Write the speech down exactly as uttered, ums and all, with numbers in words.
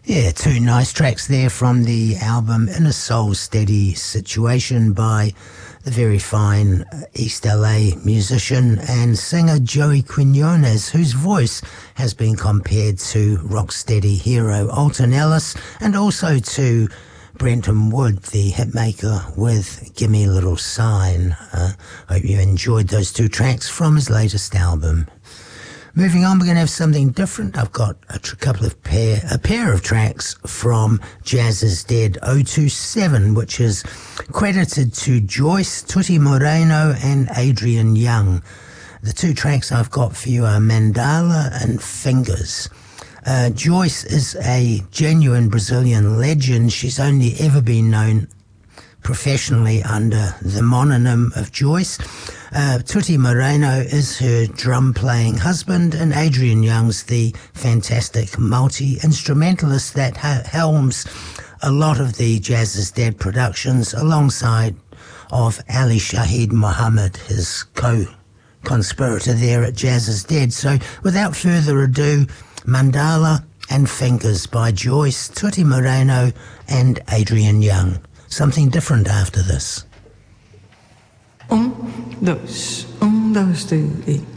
Yeah, two nice tracks there from the album In a Soul Steady Situation by the very fine East L A musician and singer Joey Quinones, whose voice has been compared to rocksteady hero Alton Ellis and also to Brenton Wood, the hitmaker with Gimme a Little Sign. Uh, hope you enjoyed those two tracks from his latest album. Moving on, we're going to have something different. I've got a tr- couple of pair, a pair of tracks from Jazz is Dead oh two seven, which is credited to Joyce, Tutti Moreno and Adrian Young. The two tracks I've got for you are Mandala and Fingers. Uh, Joyce is a genuine Brazilian legend. She's only ever been known professionally under the mononym of Joyce. Uh, Tutti Moreno is her drum-playing husband, and Adrian Young's the fantastic multi-instrumentalist that ha- helms a lot of the Jazz is Dead productions alongside of Ali Shaheed Muhammad, his co-conspirator there at Jazz is Dead. So without further ado, Mandala and Fingers by Joyce, Tutti Moreno and Adrian Young. Something different after this. Um, dois, um, dois, três e...